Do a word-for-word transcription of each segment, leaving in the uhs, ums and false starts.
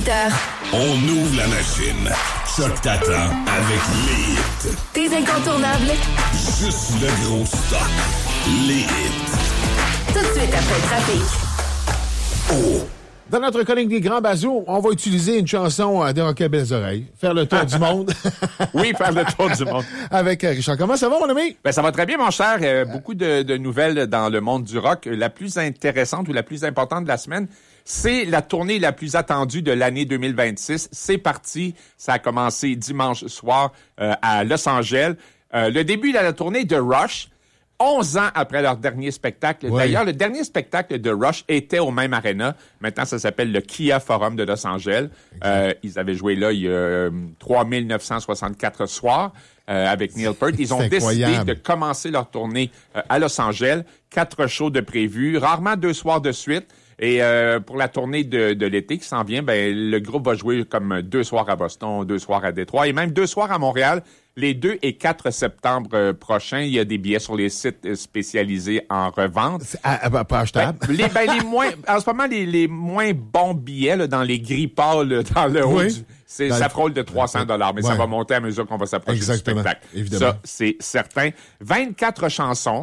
heures. On ouvre la machine. Choc t'attend avec les hits. Tes incontournables. Juste le gros stock. Les hits. Tout de suite après le trafic. Oh! Dans notre chronique des grands bazos, on va utiliser une chanson euh, de Hockey Belles Oreilles. Faire le tour du monde. Oui, faire le tour du monde. Avec euh, Richard. Comment ça va, mon ami? Ben, ça va très bien, mon cher. Euh, beaucoup de, de nouvelles dans le monde du rock. La plus intéressante ou la plus importante de la semaine, c'est la tournée la plus attendue de l'année deux mille vingt-six. C'est parti. Ça a commencé dimanche soir euh, à Los Angeles. Euh, le début de la tournée de Rush, onze ans après leur dernier spectacle. Ouais. D'ailleurs, le dernier spectacle de Rush était au même aréna. Maintenant, ça s'appelle le Kia Forum de Los Angeles. Euh, ils avaient joué là il y a euh, trois mille neuf cent soixante-quatre soirs euh, avec Neil Peart. Ils ont décidé de commencer leur tournée euh, à Los Angeles. Quatre shows de prévus, rarement deux soirs de suite. Et euh, pour la tournée de, de l'été qui s'en vient, ben le groupe va jouer comme deux soirs à Boston, deux soirs à Détroit et même deux soirs à Montréal. Les deux et quatre septembre euh, prochains, il y a des billets sur les sites spécialisés en revente. À, à, pas achetable. Ben, les, ben, les moins, en ce moment, les, les moins bons billets là, dans les gris pâles dans le haut, Oui. du, c'est, dans ça le... frôle de trois cents dollars, mais ouais. ça va monter à mesure qu'on va s'approcher Exactement. du spectacle. Évidemment. Ça, c'est certain. vingt-quatre chansons.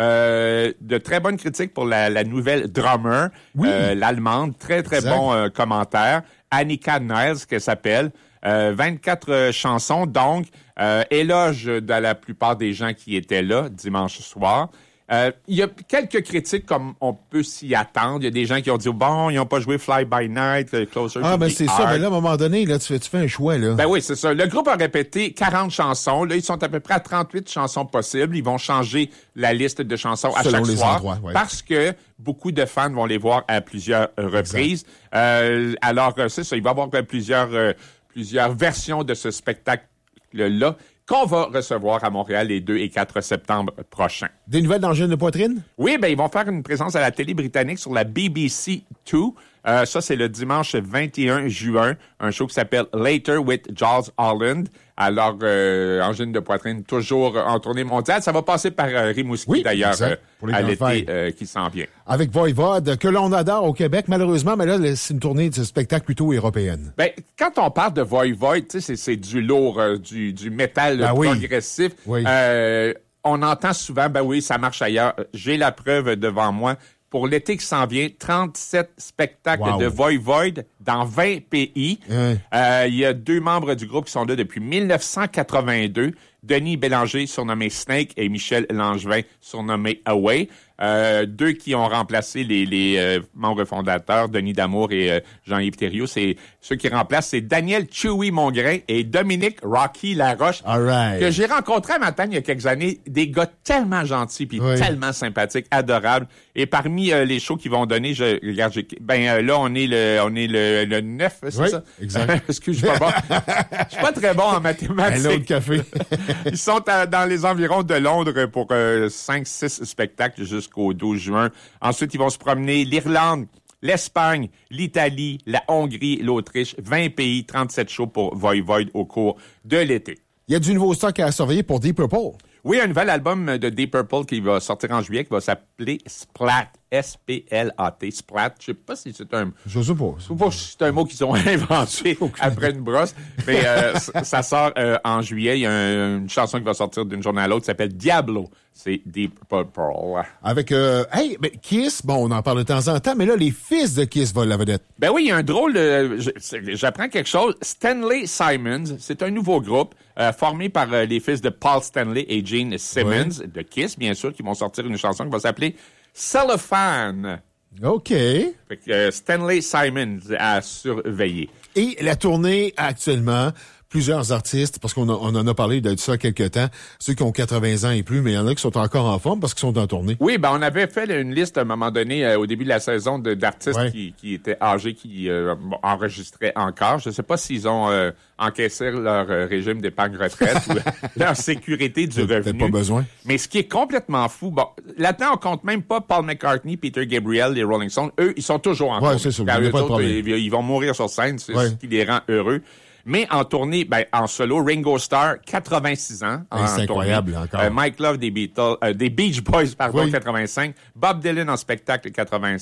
Euh, de très bonnes critiques pour la, la nouvelle drummer, oui. euh, l'allemande. Très, très exact. bon euh, commentaire. Annika Niles, qu'elle s'appelle. Euh, vingt-quatre euh, chansons, donc, euh, éloge de la plupart des gens qui étaient là dimanche soir. Euh, il y a quelques critiques comme on peut s'y attendre. Il y a des gens qui ont dit, bon, ils n'ont pas joué Fly By Night, Closer Ah, to ben the c'est Heart. ça. Ben là, à un moment donné, là, tu fais, tu fais un choix, là. Ben oui, c'est ça. Le groupe a répété quarante chansons. Là, ils sont à peu près à trente-huit chansons possibles. Ils vont changer la liste de chansons à Selon chaque les soir. endroits, ouais. Parce que beaucoup de fans vont les voir à plusieurs euh, reprises. Euh, alors, euh, c'est ça. Il va y avoir euh, plusieurs, euh, plusieurs versions de ce spectacle-là qu'on va recevoir à Montréal les deux et quatre septembre prochains. Des nouvelles d'angine de poitrine? Oui, ben ils vont faire une présence à la télé britannique sur la B B C deux. Euh, ça, c'est le dimanche vingt et un juin, un show qui s'appelle Later with Giles Holland. Alors, euh, angine de poitrine, toujours en tournée mondiale. Ça va passer par euh, Rimouski, Oui, d'ailleurs, exact. euh, Pour les à grandes l'été fêtes. euh, qui s'en vient. Avec Voivode, que l'on adore au Québec, malheureusement, mais là, c'est une tournée de spectacle plutôt européenne. Ben, quand on parle de Voivode, tu sais, c'est, c'est du lourd, euh, du, du métal Ben oui. progressif. Oui. Euh, on entend souvent, ben oui, ça marche ailleurs. J'ai la preuve devant moi. Pour l'été qui s'en vient, trente-sept spectacles Wow. de Voivode dans vingt pays. Ouais. Euh, il y a deux membres du groupe qui sont là depuis dix-neuf cent quatre-vingt-deux. Denis Bélanger, surnommé Snake, et Michel Langevin, surnommé Away. Euh, deux qui ont remplacé les, les euh, membres fondateurs, Denis Damour et euh, Jean-Yves Thériault. C'est, ceux qui remplacent, c'est Daniel Chewy Mongrain et Dominique Rocky Laroche, All right. que j'ai rencontré à Matane il y a quelques années. Des gars tellement gentils puis Oui. tellement sympathiques, adorables. Et parmi euh, les shows qu'ils vont donner, je regarde, j'ai, ben euh, là, on est le on est le, le neuf, c'est Oui, ça? exact. Excuse, je suis pas bon. Je suis pas très bon en Un mathématiques. autre café. Ils sont à- dans les environs de Londres pour euh, cinq six spectacles jusqu'au douze juin. Ensuite, ils vont se promener l'Irlande, l'Espagne, l'Italie, la Hongrie, l'Autriche. vingt pays, trente-sept shows pour Voivode au cours de l'été. Il y a du nouveau stock à surveiller pour Deep Purple. Oui, un nouvel album de Deep Purple qui va sortir en juillet, qui va s'appeler Splat. S P L A T. Splat. Je sais pas si c'est un... Je sais pas. Je sais pas si c'est un mot qu'ils ont inventé après une brosse, mais euh, ça sort euh, en juillet. Il y a un- une chanson qui va sortir d'une journée à l'autre qui s'appelle Diablo. C'est Deep Purple. Avec, euh, hey, ben, Kiss, bon, on en parle de temps en temps, mais là, les fils de Kiss volent la vedette. Ben oui, il y a un drôle de... je- c'est- J'apprends quelque chose. Stanley Simons, c'est un nouveau groupe euh, formé par euh, les fils de Paul Stanley et Gene Simmons, de Kiss, bien sûr, qui vont sortir une chanson qui va s'appeler Cellophane. OK. Fait que, euh, Stanley Simons à surveiller. Et la tournée, actuellement, plusieurs artistes, parce qu'on a- on en a parlé de ça quelque temps, ceux qui ont quatre-vingts ans et plus, mais il y en a qui sont encore en forme parce qu'ils sont en tournée. Oui, ben on avait fait une liste à un moment donné euh, au début de la saison de, d'artistes Ouais. qui, qui étaient âgés, qui euh, bon, enregistraient encore. Je ne sais pas s'ils ont euh, encaissé leur euh, régime d'épargne retraite ou leur sécurité du Peut-être revenu. pas besoin. Mais ce qui est complètement fou, bon, là-dedans, on compte même pas Paul McCartney, Peter Gabriel, les Rolling Stones. Eux, ils sont toujours en Ouais, tournée. c'est ça, Car il y a eux pas de autres, problème. ils, ils vont mourir sur scène, c'est Ouais. ce qui les rend heureux. Mais en tournée, ben, en solo, Ringo Starr, quatre-vingt-six ans. En Hey, c'est tournée. incroyable, encore. Euh, Mike Love des Beatles, euh, des Beach Boys, pardon, Oui. quatre-vingt-cinq. Bob Dylan en spectacle, quatre-vingt-cinq.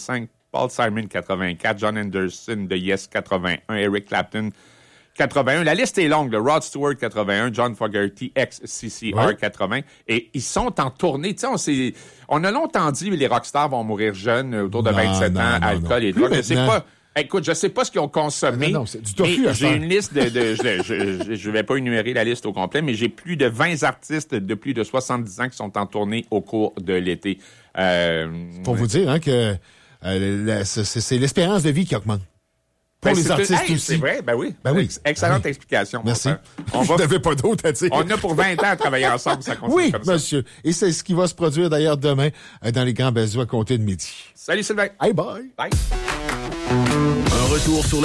Paul Simon, quatre-vingt-quatre, John Anderson de Yes, quatre-vingt-un, Eric Clapton, quatre-vingt-un. La liste est longue. Le Rod Stewart, quatre-vingt-un, John Fogerty, ex-C C R, ouais. quatre-vingts. Et ils sont en tournée. Tu sais, on s'est, on a longtemps dit que les rockstars vont mourir jeunes, autour de non, vingt-sept non, ans, non, alcool non. et drogue. Je sais pas. Écoute, je sais pas ce qu'ils ont consommé. Non, non, c'est du tofu à j'ai une liste de, de je, je, je vais pas énumérer la liste au complet, mais j'ai plus de vingt artistes de plus de soixante-dix ans qui sont en tournée au cours de l'été. Euh, Pour vous dire, hein, que, euh, la, c'est, c'est l'espérance de vie qui augmente. Pour ben, les artistes hey, aussi. C'est vrai, ben oui. Ben oui. Excellente ben oui. explication. Merci. On va... Je n'avais pas d'autre à dire. On a pour vingt ans à travailler ensemble, ça continue oui, comme ça. Oui, monsieur. Et c'est ce qui va se produire d'ailleurs demain dans les Grands Bazous à compter de midi. Salut Sylvain. Hey, bye. Bye. Un retour sur